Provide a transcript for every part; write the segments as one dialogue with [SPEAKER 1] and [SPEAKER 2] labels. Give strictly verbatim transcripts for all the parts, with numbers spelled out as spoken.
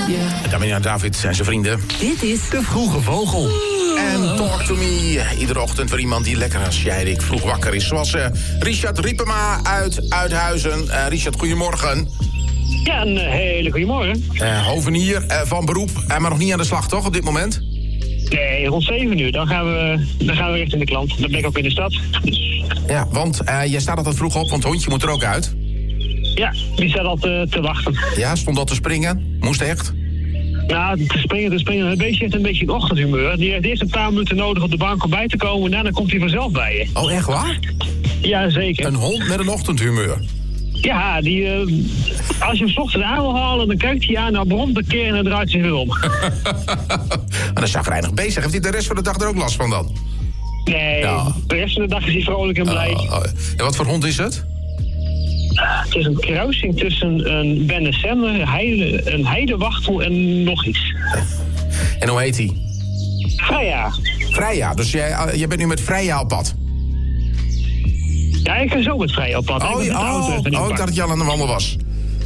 [SPEAKER 1] Yeah. Damien en David en zijn vrienden.
[SPEAKER 2] Dit is
[SPEAKER 1] De Vroege Vogel. En Talk to Me. Iedere ochtend voor iemand die lekker als jij ik vroeg wakker is. Zoals uh, Richard Riepema uit Uithuizen. Uh, Richard, goedemorgen.
[SPEAKER 3] Ja, een uh, hele goede morgen.
[SPEAKER 1] Uh, hovenier uh, van beroep, uh, maar nog niet aan de slag, toch, op dit moment?
[SPEAKER 3] Nee, rond zeven uur. Dan gaan we, dan gaan we echt in de klant. Dan ben ik ook in de stad. Dus...
[SPEAKER 1] Ja, want uh, jij staat altijd vroeg op, want het hondje moet er ook uit.
[SPEAKER 3] Ja, die staat al te, te wachten.
[SPEAKER 1] Ja, stond al te springen? Moest echt?
[SPEAKER 3] Nou, te springen, te springen. Het beestje heeft een beetje het ochtendhumeur. Die heeft eerst een paar minuten nodig op de bank om bij te komen. En daarna komt hij vanzelf bij je.
[SPEAKER 1] Oh, echt waar?
[SPEAKER 3] Ja, zeker.
[SPEAKER 1] Een hond met een ochtendhumeur?
[SPEAKER 3] Ja, die, uh, als je hem 's ochtends aan wil halen, dan kijkt hij aan, dan bromt een keer en dan draait hij weer om.
[SPEAKER 1] Maar dan is chagrijnig bezig. Heeft hij de rest van de dag er ook last van dan?
[SPEAKER 3] Nee, ja. De rest van de dag is hij vrolijk en blij.
[SPEAKER 1] Oh, oh. En wat voor hond is het?
[SPEAKER 3] Het is een kruising tussen een Benne Semler, heide, een heidewachtel en nog iets.
[SPEAKER 1] En hoe heet hij?
[SPEAKER 3] Freya.
[SPEAKER 1] Freya, dus jij, jij bent nu met Freya op pad?
[SPEAKER 3] Ja, ik ga zo met Freya op pad.
[SPEAKER 1] Oh,
[SPEAKER 3] ik,
[SPEAKER 1] oh, oh, ik dacht dat je al aan de wandel was.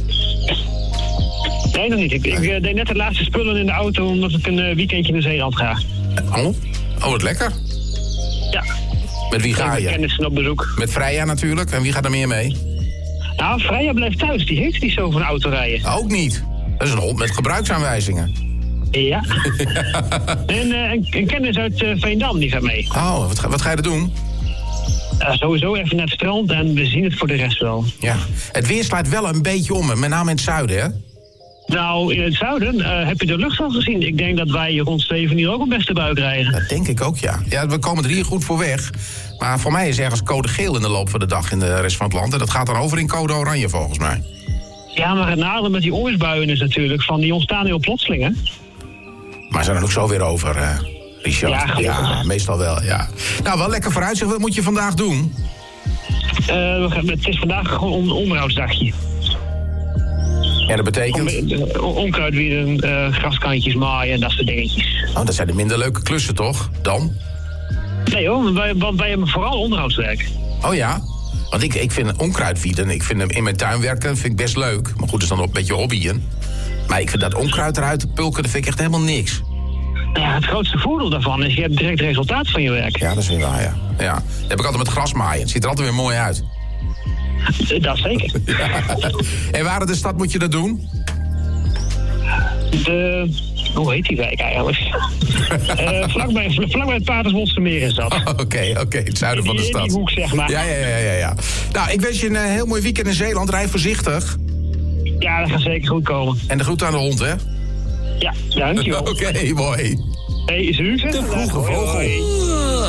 [SPEAKER 3] Nee, nog niet. Ik, ik uh, deed net de laatste spullen in de auto omdat ik een uh, weekendje naar Zeeland ga.
[SPEAKER 1] Oh, oh, wat lekker.
[SPEAKER 3] Ja.
[SPEAKER 1] Met wie ga je?
[SPEAKER 3] Kennissen op bezoek.
[SPEAKER 1] Met Freya natuurlijk. En wie gaat er meer mee?
[SPEAKER 3] Nou, Freya blijft thuis. Die heeft niet zo van autorijden.
[SPEAKER 1] Ook niet. Dat is een hond met gebruiksaanwijzingen.
[SPEAKER 3] Ja. en uh, een, een kennis uit uh, Veendam, die gaat mee.
[SPEAKER 1] Oh, wat ga, wat ga je er doen?
[SPEAKER 3] Uh, sowieso even naar het strand en we zien het voor de rest wel.
[SPEAKER 1] Ja. Het weer slaat wel een beetje om, met name in het zuiden, hè?
[SPEAKER 3] Nou, in het zuiden uh, heb je de lucht al gezien. Ik denk dat wij rond zeven uur ook een beste bui krijgen.
[SPEAKER 1] Dat denk ik ook, ja. Ja, we komen er hier goed voor weg. Maar voor mij is ergens code geel in de loop van de dag in de rest van het land. En dat gaat dan over in code oranje, volgens mij.
[SPEAKER 3] Ja, maar het nadeel met die onweersbuien is natuurlijk van die ontstaan heel plotseling, hè?
[SPEAKER 1] Maar zijn er ook zo weer over, uh, Richard?
[SPEAKER 3] Ja,
[SPEAKER 1] ja, meestal wel, ja. Nou, wel lekker vooruitzicht. Wat moet je vandaag doen?
[SPEAKER 3] Uh, we gaan, het is vandaag gewoon een onderhoudsdagje.
[SPEAKER 1] En dat betekent?
[SPEAKER 3] Om, onkruid wieden, uh, graskantjes maaien en dat soort dingetjes.
[SPEAKER 1] Oh, dat zijn de minder leuke klussen, toch? Dan?
[SPEAKER 3] Nee hoor, wij, want wij hebben vooral onderhoudswerk.
[SPEAKER 1] Oh ja? Want ik, ik vind onkruid wieden, ik vind hem in mijn tuin werken vind ik best leuk. Maar goed, dat is dan een beetje hobbyen. Maar ik vind dat onkruid eruit pulken, dat vind ik echt helemaal niks.
[SPEAKER 3] Ja, het grootste voordeel daarvan is, je hebt direct resultaat van je werk.
[SPEAKER 1] Ja, dat is weer waar, ja. ja. Dat heb ik altijd met grasmaaien. Het ziet er altijd weer mooi uit.
[SPEAKER 3] Dat zeker.
[SPEAKER 1] Ja. En waar in de stad moet je dat doen?
[SPEAKER 3] De... Hoe heet die wijk eigenlijk? uh, vlakbij, vlakbij het Paterswolstermeer is dat.
[SPEAKER 1] Oké, oh, oké, okay, het zuiden
[SPEAKER 3] die,
[SPEAKER 1] van de stad.
[SPEAKER 3] Die hoek, zeg maar.
[SPEAKER 1] Ja, ja, ja, ja, ja. Nou, ik wens je een uh, heel mooi weekend in Zeeland. Rij voorzichtig.
[SPEAKER 3] Ja, dat gaat zeker goed komen.
[SPEAKER 1] En de groet aan de hond, hè?
[SPEAKER 3] Ja, dankjewel.
[SPEAKER 1] Oké, okay, mooi.
[SPEAKER 3] Hey, is u?
[SPEAKER 1] De Vroege Vogel.